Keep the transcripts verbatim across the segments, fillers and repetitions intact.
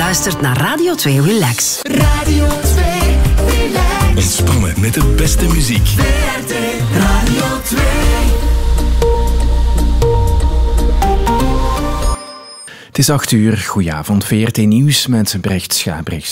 luistert naar Radio twee Relax. Radio twee Relax. Ontspannen met de beste muziek. V R T Radio twee. Het is acht uur. Goedenavond. V R T Nieuws met Brecht Schabrichs.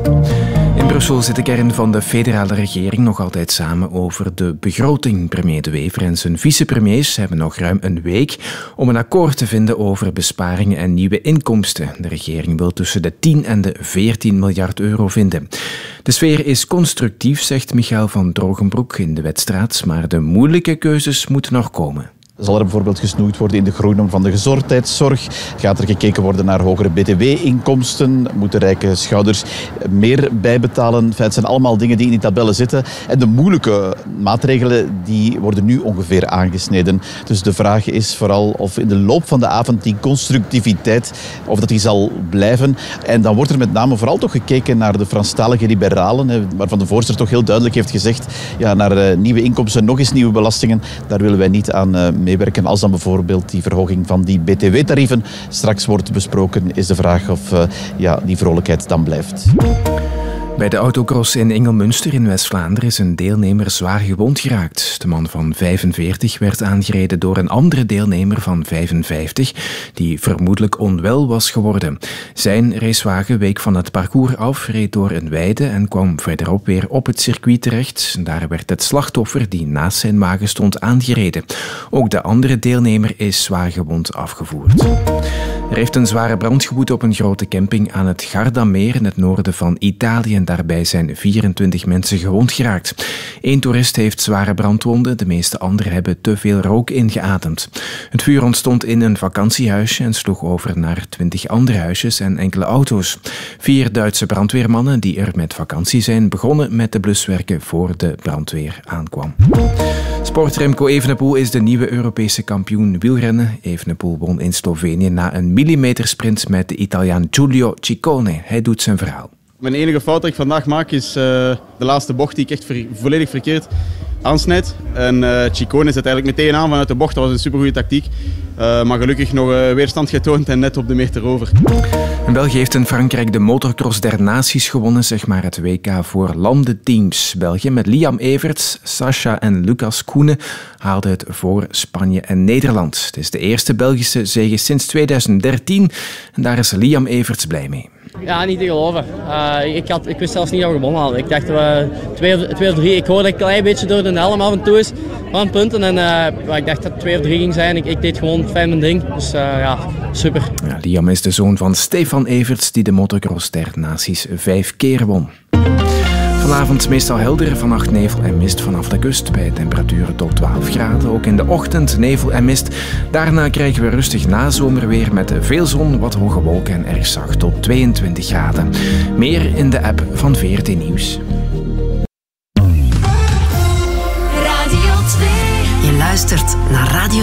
In Brussel zit de kern van de federale regering nog altijd samen over de begroting. Premier De Wever en zijn vicepremiers hebben nog ruim een week om een akkoord te vinden over besparingen en nieuwe inkomsten. De regering wil tussen de tien en de veertien miljard euro vinden. De sfeer is constructief, zegt Michael van Drogenbroek in de Wetstraat, maar de moeilijke keuzes moeten nog komen. Zal er bijvoorbeeld gesnoeid worden in de groeinorm van de gezondheidszorg? Gaat er gekeken worden naar hogere B T W-inkomsten? Moeten rijke schouders meer bijbetalen? Het zijn allemaal dingen die in die tabellen zitten. En de moeilijke maatregelen die worden nu ongeveer aangesneden. Dus de vraag is vooral of in de loop van de avond die constructiviteit, of dat die zal blijven. En dan wordt er met name vooral toch gekeken naar de Franstalige liberalen, waarvan de voorzitter toch heel duidelijk heeft gezegd, ja, naar nieuwe inkomsten, nog eens nieuwe belastingen, daar willen wij niet aan meewerken. meewerken. Als dan bijvoorbeeld die verhoging van die B T W-tarieven straks wordt besproken, is de vraag of uh, ja, die vrolijkheid dan blijft. Bij de autocross in Ingelmunster in West-Vlaanderen is een deelnemer zwaar gewond geraakt. De man van vijfenveertig werd aangereden door een andere deelnemer van vijfenvijftig, die vermoedelijk onwel was geworden. Zijn racewagen week van het parcours af, reed door een weide en kwam verderop weer op het circuit terecht. Daar werd het slachtoffer, die naast zijn wagen stond, aangereden. Ook de andere deelnemer is zwaar gewond afgevoerd. Er heeft een zware brand gewoed op een grote camping aan het Gardameer in het noorden van Italië. En daarbij zijn vierentwintig mensen gewond geraakt. Eén toerist heeft zware brandwonden, de meeste anderen hebben te veel rook ingeademd. Het vuur ontstond in een vakantiehuisje en sloeg over naar twintig andere huisjes en enkele auto's. Vier Duitse brandweermannen die er met vakantie zijn, begonnen met de bluswerken voor de brandweer aankwam. Sport Remco Evenepoel is de nieuwe Europese kampioen wielrennen. Evenepoel won in Slovenië na een millimetersprint met de Italiaan Giulio Ciccone. Hij doet zijn verhaal. Mijn enige fout dat ik vandaag maak is uh, de laatste bocht die ik echt ver, volledig verkeerd aansnijd. En uh, Ciccone zet eigenlijk meteen aan vanuit de bocht. Dat was een supergoeie tactiek. Uh, maar gelukkig nog uh, weerstand getoond en net op de meter over. En België heeft in Frankrijk de motocross der naties gewonnen, zeg maar het W K voor landenteams. België met Liam Everts, Sascha en Lucas Koenen haalde het voor Spanje en Nederland. Het is de eerste Belgische zege sinds tweeduizend dertien en daar is Liam Everts blij mee. Ja, niet te geloven. Uh, ik, had, ik wist zelfs niet dat we gewonnen hadden. Ik dacht dat we twee, twee of drie, ik hoorde een klein beetje door de helm af en toe is van punten. En uh, ik dacht dat het twee of drie ging zijn. Ik, ik deed gewoon fijn mijn ding. Dus uh, ja, super. Ja, Liam is de zoon van Stefan Everts, die de motocross der naties vijf keer won. Vanavond meestal helder, vannacht nevel en mist vanaf de kust bij temperaturen tot twaalf graden. Ook in de ochtend nevel en mist. Daarna krijgen we rustig nazomerweer met veel zon, wat hoge wolken en erg zacht tot tweeëntwintig graden. Meer in de app van V R T Nieuws. Radio twee. Je luistert naar Radio